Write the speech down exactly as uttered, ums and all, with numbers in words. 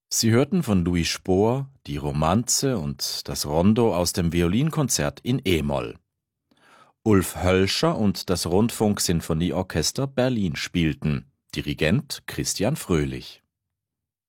Sie hörten von Louis Spohr die Romanze und das Rondo aus dem Violinkonzert in e-Moll. Ulf Hölscher und das Rundfunksinfonieorchester Berlin spielten. Dirigent Christian Fröhlich.